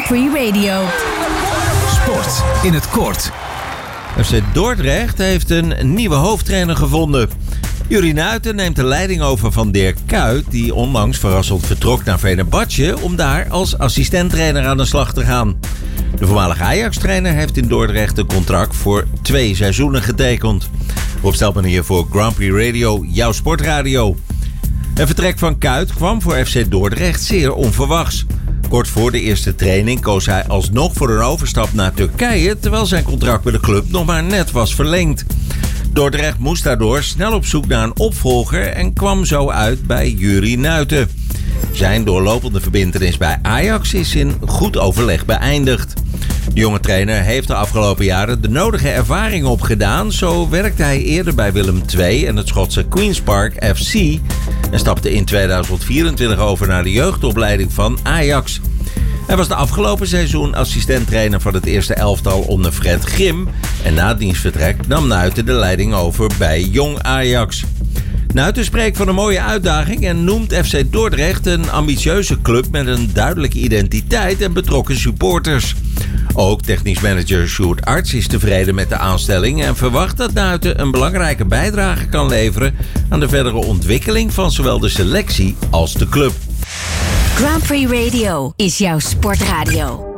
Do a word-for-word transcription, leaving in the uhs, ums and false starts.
Grand Prix Radio. Sport in het kort. F C Dordrecht heeft een nieuwe hoofdtrainer gevonden. Juri Nuiten neemt de leiding over van Dirk Kuyt, die onlangs verrassend vertrok naar Fenerbahce om daar als assistenttrainer aan de slag te gaan. De voormalige Ajax-trainer heeft in Dordrecht een contract voor twee seizoenen getekend. Op stelmanier voor Grand Prix Radio, jouw sportradio. Het vertrek van Kuyt kwam voor F C Dordrecht zeer onverwachts. Kort voor de eerste training koos hij alsnog voor een overstap naar Turkije, terwijl zijn contract bij de club nog maar net was verlengd. Dordrecht moest daardoor snel op zoek naar een opvolger en kwam zo uit bij Juri Nuiten. Zijn doorlopende verbintenis bij Ajax is in goed overleg beëindigd. De jonge trainer heeft de afgelopen jaren de nodige ervaring opgedaan. Zo werkte hij eerder bij Willem twee en het Schotse Queen's Park F C en stapte in tweeduizend vierentwintig over naar de jeugdopleiding van Ajax. Hij was de afgelopen seizoen assistenttrainer van het eerste elftal onder Fred Grim en na diens vertrek nam Nuiten de leiding over bij Jong Ajax. Nuiten spreekt van een mooie uitdaging en noemt F C Dordrecht een ambitieuze club met een duidelijke identiteit en betrokken supporters. Ook technisch manager Sjoerd Arts is tevreden met de aanstelling en verwacht dat Nuiten een belangrijke bijdrage kan leveren aan de verdere ontwikkeling van zowel de selectie als de club. Grand Prix Radio is jouw sportradio.